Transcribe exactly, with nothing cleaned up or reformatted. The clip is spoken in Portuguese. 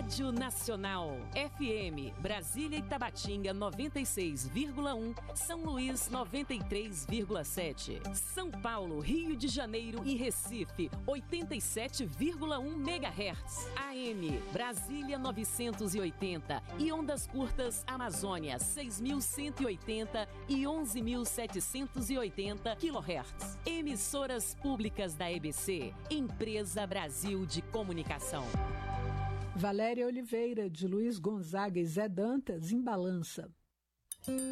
Rádio Nacional. F M, Brasília e Tabatinga noventa e seis vírgula um, São Luís noventa e três vírgula sete. São Paulo, Rio de Janeiro e Recife oitenta e sete vírgula um megahertz. A M, Brasília novecentos e oitenta e ondas curtas Amazônia seis mil cento e oitenta e onze mil setecentos e oitenta quilohertz. Emissoras públicas da E B C, Empresa Brasil de Comunicação. Valéria Oliveira, de Luiz Gonzaga e Zé Dantas, em Balança.